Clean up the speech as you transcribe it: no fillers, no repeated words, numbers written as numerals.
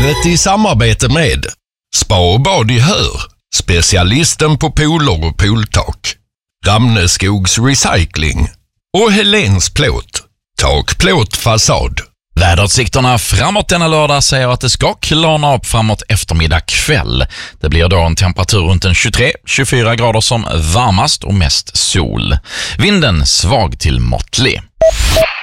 Programmet i samarbete med Spa och bad i Hör, specialisten på pooler och pooltak, Ramneskogs Recycling och Helens Plåt, takplåt fasad. Väderutsikterna framåt denna lördag säger att det ska klarna upp framåt eftermiddag kväll. Det blir då en temperatur runt en 23-24 grader som varmast och mest sol. Vinden svag till måttlig.